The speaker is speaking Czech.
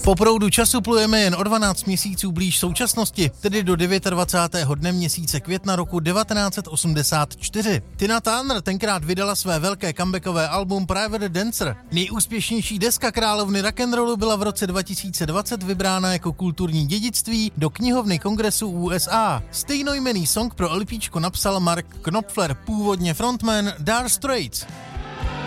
Po proudu času plujeme jen o 12 měsíců blíž současnosti, tedy do 29. dne měsíce května roku 1984. Tina Turner tenkrát vydala své velké comebackové album Private Dancer. Nejúspěšnější deska královny rock'n'rollu byla v roce 2020 vybrána jako kulturní dědictví do knihovny Kongresu USA. Stejnojmenný song pro LPčko napsal Mark Knopfler, původně frontman Dire Straits.